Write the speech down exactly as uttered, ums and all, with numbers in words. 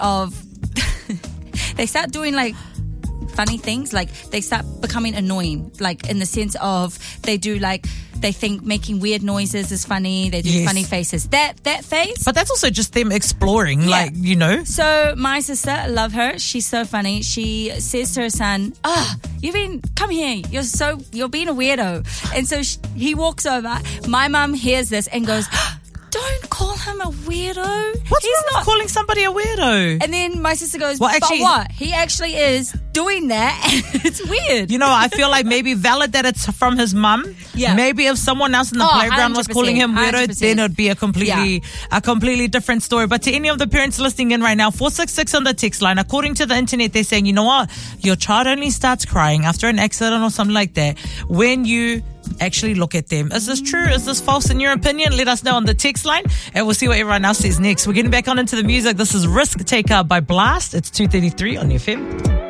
of they start doing like funny things, like they start becoming annoying, like in the sense of they do like they think making weird noises is funny, they do Yes. funny faces, that that face. But that's also just them exploring, Yeah. like, you know. So my sister, I love her, she's so funny. She says to her son, ah, you've been, come here, you're so, you're being a weirdo. And so she, he walks over, my mum hears this and goes, don't call him a weirdo. What's He's wrong not. with calling somebody a weirdo? And then my sister goes, Well, but actually- what? He actually is doing that, and it's weird. You know, I feel like maybe valid that it's from his mum. Yeah. Maybe if someone else in the Oh, playground was calling him one weirdo, hundred percent. then it would be a completely, a completely different story. But to any of the parents listening in right now, four six six on the text line, according to the internet, they're saying, you know what? Your child only starts crying after an accident or something like that when you actually look at them. Is this true? Is this false in your opinion? Let us know on the text line and we'll see what everyone else says next. We're getting back on into the music. This is Risk Taker by Blast. It's two thirty-three on F M.